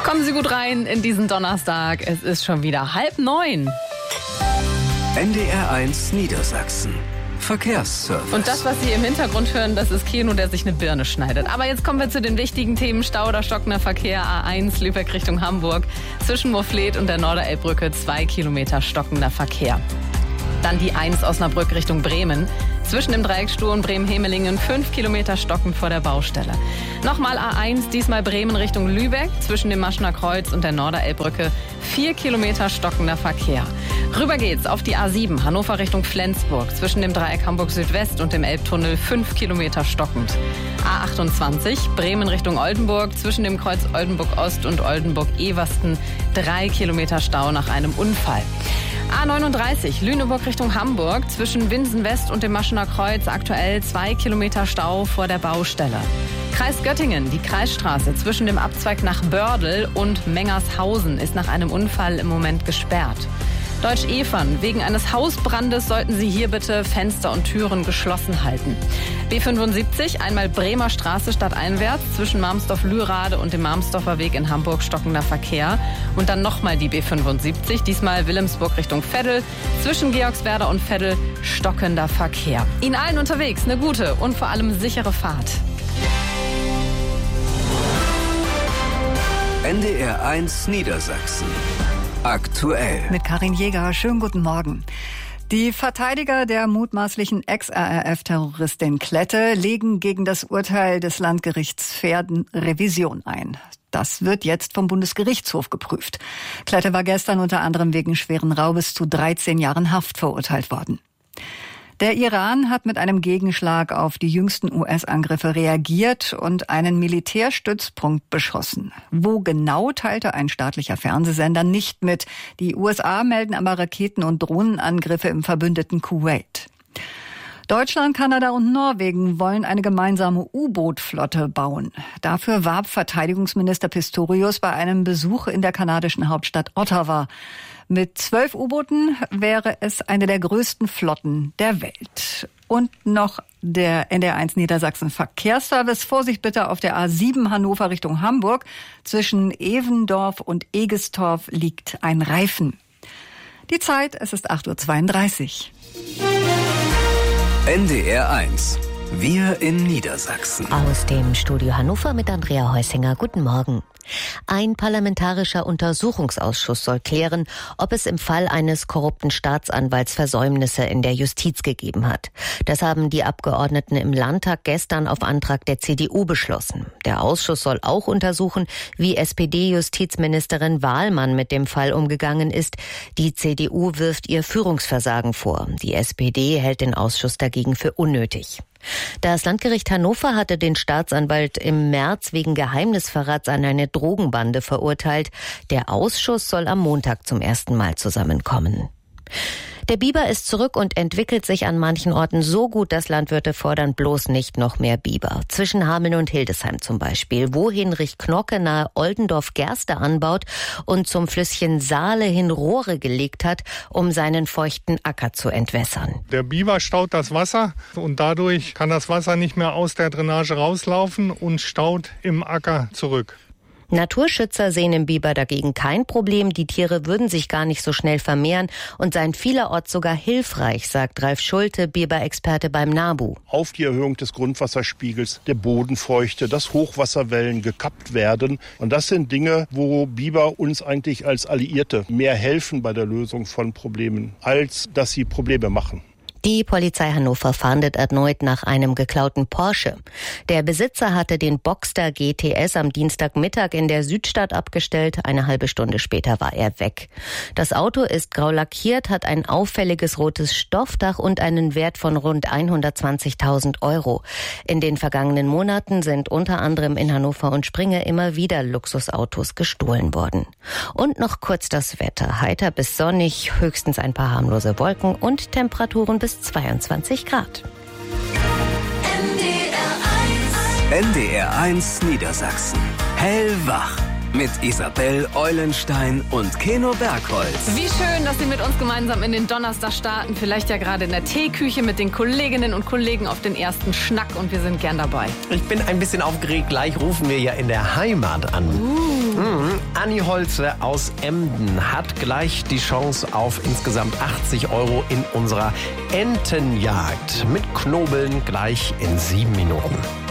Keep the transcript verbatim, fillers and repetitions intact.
Kommen Sie gut rein in diesen Donnerstag. Es ist schon wieder halb neun. N D R eins Niedersachsen. Verkehrsservice. Und das, was Sie im Hintergrund hören, das ist Keno, der sich eine Birne schneidet. Aber jetzt kommen wir zu den wichtigen Themen. Stau oder stockender Verkehr. A eins Lübeck Richtung Hamburg. Zwischen Moorfleet und der Norderelbbrücke zwei Kilometer stockender Verkehr. Dann die eins Osnabrück Richtung Bremen. Zwischen dem Dreiecksstuhl und Bremen-Hemelingen fünf Kilometer stockend vor der Baustelle. Nochmal A eins, diesmal Bremen Richtung Lübeck. Zwischen dem Maschener Kreuz und der Norderelbbrücke vier Kilometer stockender Verkehr. Rüber geht's auf die A sieben, Hannover Richtung Flensburg. Zwischen dem Dreieck Hamburg Südwest und dem Elbtunnel fünf Kilometer stockend. A achtundzwanzig, Bremen Richtung Oldenburg. Zwischen dem Kreuz Oldenburg Ost und Oldenburg Eversten drei Kilometer Stau nach einem Unfall. A neununddreißig, Lüneburg Richtung Hamburg. Zwischen Winsen West und dem Maschener Kreuz aktuell zwei Kilometer Stau vor der Baustelle. Kreis Göttingen, die Kreisstraße zwischen dem Abzweig nach Bördel und Mengershausen ist nach einem Unfall im Moment gesperrt. Deutsch-Evern, wegen eines Hausbrandes sollten Sie hier bitte Fenster und Türen geschlossen halten. B fünfundsiebzig, einmal Bremer Straße stadteinwärts, zwischen Marmsdorf-Lührade und dem Marmsdorfer Weg in Hamburg stockender Verkehr. Und dann nochmal die B fünfundsiebzig, diesmal Wilhelmsburg Richtung Veddel, zwischen Georgswerda und Veddel stockender Verkehr. Ihnen allen unterwegs eine gute und vor allem sichere Fahrt. N D R eins Niedersachsen. Aktuell. Mit Karin Jäger. Schönen guten Morgen. Die Verteidiger der mutmaßlichen Ex-R A F-Terroristin Klette legen gegen das Urteil des Landgerichts Verden Revision ein. Das wird jetzt vom Bundesgerichtshof geprüft. Klette war gestern unter anderem wegen schweren Raubes zu dreizehn Jahren Haft verurteilt worden. Der Iran hat mit einem Gegenschlag auf die jüngsten U S-Angriffe reagiert und einen Militärstützpunkt beschossen. Wo genau, teilte ein staatlicher Fernsehsender nicht mit. Die U S A melden aber Raketen- und Drohnenangriffe im verbündeten Kuwait. Deutschland, Kanada und Norwegen wollen eine gemeinsame U-Boot-Flotte bauen. Dafür warb Verteidigungsminister Pistorius bei einem Besuch in der kanadischen Hauptstadt Ottawa. Mit zwölf U-Booten wäre es eine der größten Flotten der Welt. Und noch der N D R eins Niedersachsen Verkehrsservice. Vorsicht bitte auf der A sieben Hannover Richtung Hamburg. Zwischen Evendorf und Egestorf liegt ein Reifen. Die Zeit, es ist acht Uhr zweiunddreißig. N D R eins. Wir in Niedersachsen. Aus dem Studio Hannover mit Andrea Heusinger. Guten Morgen. Ein parlamentarischer Untersuchungsausschuss soll klären, ob es im Fall eines korrupten Staatsanwalts Versäumnisse in der Justiz gegeben hat. Das haben die Abgeordneten im Landtag gestern auf Antrag der C D U beschlossen. Der Ausschuss soll auch untersuchen, wie S P D-Justizministerin Wahlmann mit dem Fall umgegangen ist. Die C D U wirft ihr Führungsversagen vor. Die S P D hält den Ausschuss dagegen für unnötig. Das Landgericht Hannover hatte den Staatsanwalt im März wegen Geheimnisverrats an eine Drogenbande verurteilt. Der Ausschuss soll am Montag zum ersten Mal zusammenkommen. Der Biber ist zurück und entwickelt sich an manchen Orten so gut, dass Landwirte fordern bloß nicht noch mehr Biber. Zwischen Hameln und Hildesheim zum Beispiel, wo Hinrich Knocke nahe Oldendorf Gerste anbaut und zum Flüsschen Saale hin Rohre gelegt hat, um seinen feuchten Acker zu entwässern. Der Biber staut das Wasser und dadurch kann das Wasser nicht mehr aus der Drainage rauslaufen und staut im Acker zurück. Naturschützer sehen im Biber dagegen kein Problem. Die Tiere würden sich gar nicht so schnell vermehren und seien vielerorts sogar hilfreich, sagt Ralf Schulte, Biberexperte beim NABU. Auf die Erhöhung des Grundwasserspiegels, der Bodenfeuchte, dass Hochwasserwellen gekappt werden. Und das sind Dinge, wo Biber uns eigentlich als Alliierte mehr helfen bei der Lösung von Problemen, als dass sie Probleme machen. Die Polizei Hannover fahndet erneut nach einem geklauten Porsche. Der Besitzer hatte den Boxster G T S am Dienstagmittag in der Südstadt abgestellt. Eine halbe Stunde später war er weg. Das Auto ist grau lackiert, hat ein auffälliges rotes Stoffdach und einen Wert von rund hundertzwanzigtausend Euro. In den vergangenen Monaten sind unter anderem in Hannover und Springe immer wieder Luxusautos gestohlen worden. Und noch kurz das Wetter. Heiter bis sonnig, höchstens ein paar harmlose Wolken und Temperaturen bis zweiundzwanzig Grad. N D R eins Niedersachsen. Hellwach. mit Isabel Eulenstein und Keno Bergholz. Wie schön, dass Sie mit uns gemeinsam in den Donnerstag starten. Vielleicht ja gerade in der Teeküche mit den Kolleginnen und Kollegen auf den ersten Schnack und wir sind gern dabei. Ich bin ein bisschen aufgeregt. Gleich rufen wir ja in der Heimat an. Uh. Mhm. Anni Holze aus Emden hat gleich die Chance auf insgesamt achtzig Euro in unserer Entenjagd. Mit Knobeln gleich in sieben Minuten.